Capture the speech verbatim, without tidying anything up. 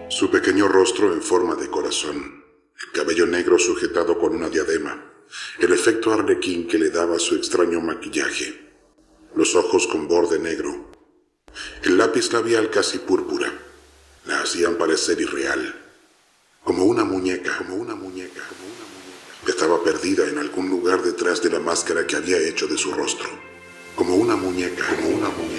Su pequeño rostro en forma de corazón, el cabello negro sujetado con una diadema, el efecto arlequín que le daba su extraño maquillaje, los ojos con borde negro, el lápiz labial casi púrpura, la hacían parecer irreal, como una muñeca, como una muñeca, como una muñeca, que estaba perdida en algún lugar detrás de la máscara que había hecho de su rostro, como una muñeca, como una muñeca.